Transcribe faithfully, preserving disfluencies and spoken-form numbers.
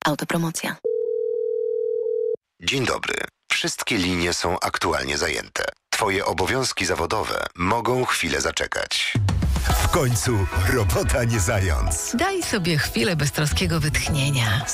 Autopromocja. Dzień dobry. Wszystkie linie są aktualnie zajęte. Twoje obowiązki zawodowe mogą chwilę zaczekać. W końcu robota nie zając. Daj sobie chwilę beztroskiego wytchnienia.